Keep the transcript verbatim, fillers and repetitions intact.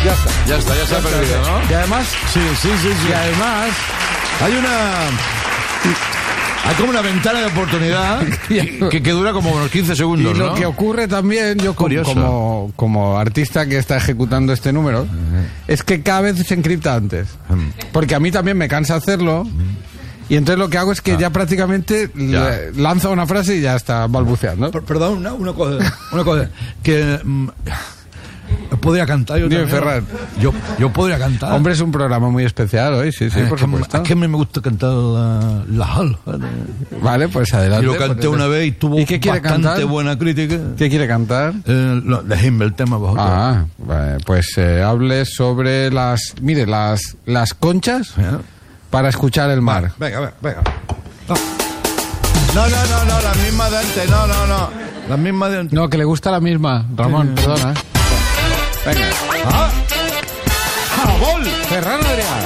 Ya está. Ya está, ya se ha está, perdido, ya. ¿no? Y además... Sí, sí, sí, sí. Y además... Hay una... Hay como una ventana de oportunidad que, que dura como unos quince segundos, Y lo ¿no? que ocurre también, yo como, como, como artista que está ejecutando este número, uh-huh. es que cada vez se encripta antes. Uh-huh. Porque a mí también me cansa hacerlo. Uh-huh. Y entonces lo que hago es que ah. ya prácticamente ya. Le, lanza una frase y ya está balbuceando. Per- perdón, una, una cosa. Una cosa. Que... Mm, podría cantar yo también. Ferran. Yo, yo podría cantar. Hombre, es un programa muy especial hoy, sí, sí, eh, por supuesto. Es que me gusta cantar la, la Hall. Vale, pues adelante. Y lo canté una vez y tuvo ¿Y qué quiere bastante cantar? buena crítica. ¿Qué quiere cantar? Eh, lo, de Himmel, el tema vosotros. Ah, vale, pues eh, hable sobre las, mire, las, las conchas yeah. para escuchar el mar. Venga, venga, venga. No. no, no, no, no, la misma de antes, no, no, no. La misma de antes. No, que le gusta la misma, Ramón, sí. perdona. Venga. ¡Ah! ¡Jabol! Ferran Adrià.